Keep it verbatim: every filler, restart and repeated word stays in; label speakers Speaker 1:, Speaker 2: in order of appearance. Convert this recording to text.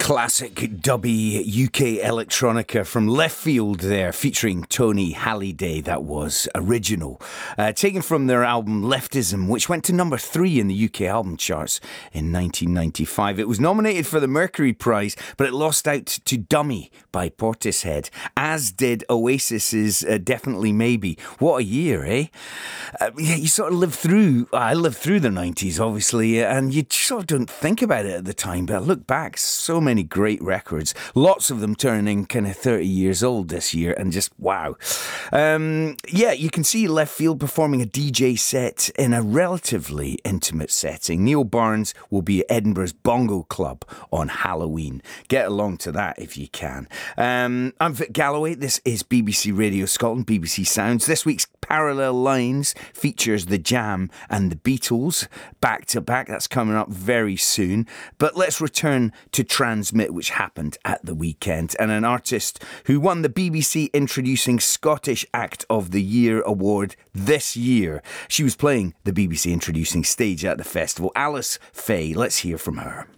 Speaker 1: Classic dubby U K electronica from left field there, featuring Tony Halliday. That was original. Uh, taken from their album Leftism, which went to number three in the U K album charts in nineteen ninety-five. It was nominated for the Mercury Prize, but it lost out to Dummy by Portishead, as did Oasis's uh, Definitely Maybe. What a year, eh? Uh, yeah, you sort of lived through, I lived through the nineties, obviously, and you sort of don't think about it at the time, but I look back, so many great records, lots of them turning kind of thirty years old this year, and just wow. Um, yeah, you can see Left Field performing a D J set in a relatively intimate setting. Neil Barnes will be at Edinburgh's Bongo Club on Halloween. Get along to that if you can. Um, I'm Vic Galloway. This is B B C Radio Scotland, B B C Sounds. This week's Parallel Lines features The Jam and the Beatles back to back. That's coming up very soon. But let's return to Transmit, which happened at the weekend, and an artist who won the B B C Introducing Scottish Act of the Year award this year. She was playing the B B C Introducing stage at the festival. Alice Faye. Let's hear from her.